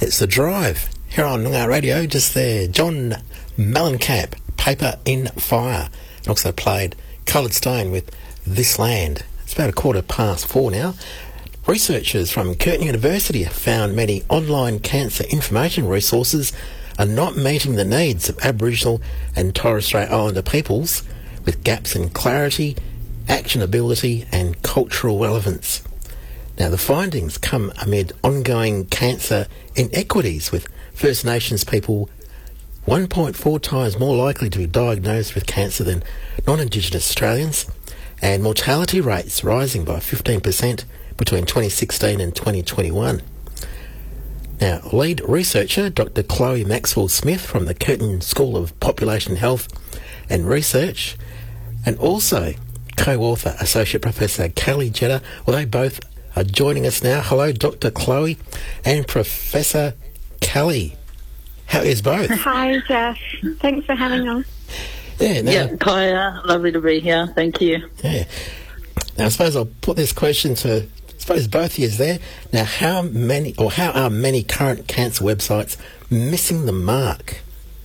It's The Drive here on Noongar Radio. Just there, John Mellencamp, Paper in Fire, and also played Coloured Stone with This Land. It's about 4:15 now. Researchers from Curtin University have found many online cancer information resources are not meeting the needs of Aboriginal and Torres Strait Islander peoples, with gaps in clarity, actionability and cultural relevance. Now, the findings come amid ongoing cancer inequities, with First Nations people 1.4 times more likely to be diagnosed with cancer than non-Indigenous Australians, and mortality rates rising by 15% between 2016 and 2021. Now, lead researcher Dr. Chloe Maxwell-Smith from the Curtin School of Population Health and Research, and also co-author Associate Professor Kelly Jetta, well, they both are joining us now. Hello, Dr. Chloe and Professor Kelly. How is both? Hi, Jeff. Thanks for having us. Yeah, Kaya, lovely to be here. Thank you. Yeah. Now, I suppose I'll put this question to both of you there. Now, how are many current cancer websites missing the mark?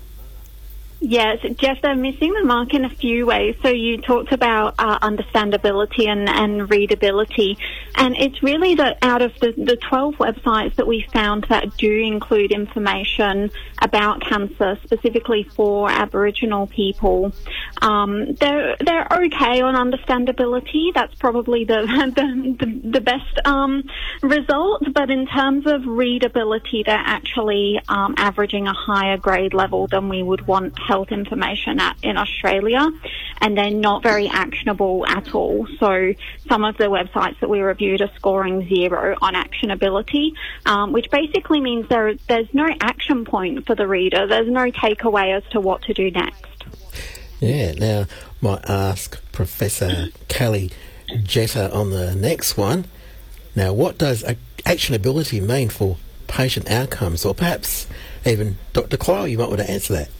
Yes, Jeff, they're missing the mark in a few ways. So you talked about understandability and readability, and it's really that out of the 12 websites that we found that do include information about cancer, specifically for Aboriginal people, they're okay on understandability. That's probably the best result. But in terms of readability, they're actually averaging a higher grade level than we would want health information in Australia, and they're not very actionable at all. So some of the websites that we reviewed are scoring 0 on actionability, which basically means there's no action point for the reader. There's no takeaway as to what to do next. Yeah, now I might ask Professor Kelly Jetta on the next one. Now, what does actionability mean for patient outcomes? Or perhaps even Dr. Chloe, you might want to answer that.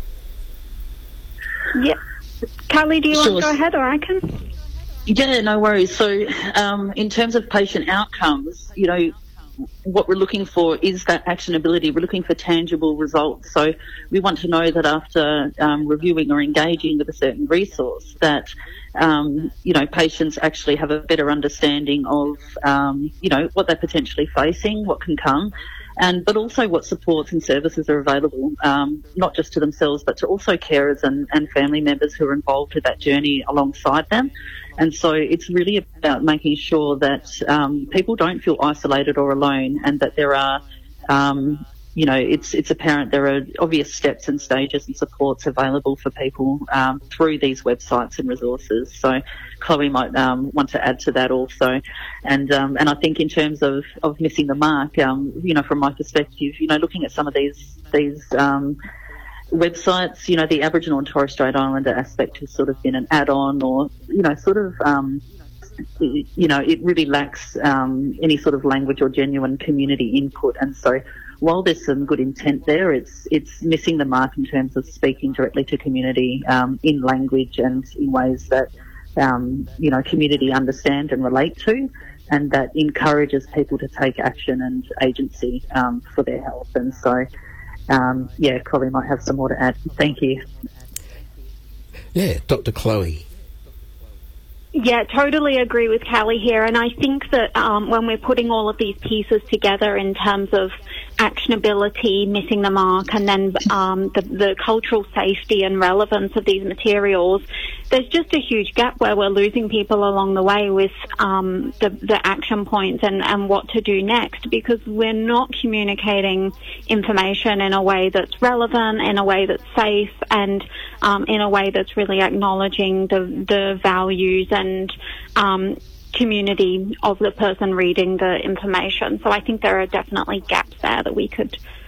Yeah. Kelly, do you want to go ahead, or I can? Yeah, no worries. So in terms of patient outcomes, what we're looking for is that actionability. We're looking for tangible results. So we want to know that after reviewing or engaging with a certain resource that, patients actually have a better understanding of, what they're potentially facing, what can come, but also what supports and services are available, not just to themselves, but to also carers and family members who are involved with that journey alongside them. And so it's really about making sure that people don't feel isolated or alone, and that there are, it's apparent there are obvious steps and stages and supports available for people through these websites and resources. So Chloe might want to add to that also. And I think in terms of missing the mark, from my perspective, looking at some of these websites, the Aboriginal and Torres Strait Islander aspect has sort of been an add-on, or, it really lacks any sort of language or genuine community input. And so while there's some good intent there, it's missing the mark in terms of speaking directly to community in language and in ways that, community understand and relate to, and that encourages people to take action and agency for their health. And so, Chloe might have some more to add. Thank you. Yeah, Dr. Chloe. Yeah, totally agree with Kelly here. And I think that when we're putting all of these pieces together in terms of actionability, missing the mark, and then the cultural safety and relevance of these materials, there's just a huge gap where we're losing people along the way with the action points and what to do next, because we're not communicating information in a way that's relevant, in a way that's safe, and in a way that's really acknowledging the values and community of the person reading the information. So I think there are definitely gaps there that we could